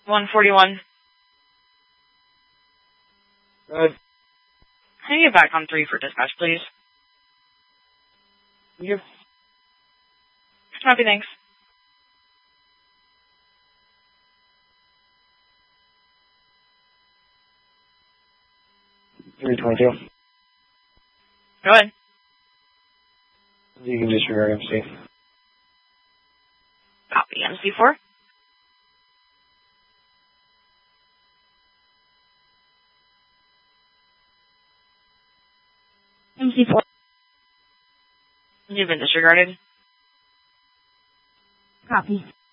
141. Good. Can you get back on 3 for dispatch, please? Yep. Copy, thanks. $322. Go ahead. You can disregard MC. Copy, MC4. MC4. You've been disregarded. Copy.